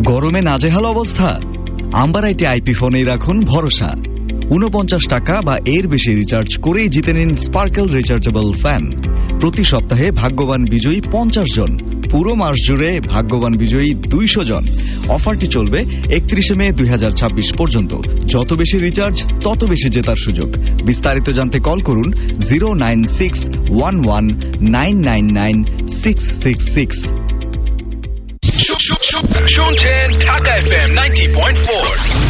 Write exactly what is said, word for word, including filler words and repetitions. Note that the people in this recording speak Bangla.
গরমে নাজেহাল অবস্থা? আম্বারাইটে আইপি ফোনেই রাখুন ভরসা। উনপঞ্চাশ টাকা বা এর বেশি রিচার্জ করেই জিতে নিন স্পার্কেল রিচার্জেবল ফ্যান। প্রতি সপ্তাহে ভাগ্যবান বিজয়ী পঞ্চাশ জন, পুরো মাস জুড়ে ভাগ্যবান বিজয়ী দুইশো জন। অফারটি চলবে একত্রিশে মে দুই হাজার ছাব্বিশ পর্যন্ত। যত বেশি রিচার্জ তত বেশি জেতার সুযোগ। বিস্তারিত জানতে কল করুন zero nine six one one nine nine nine six six six. শুনছেন Dhaka FM ninety point four.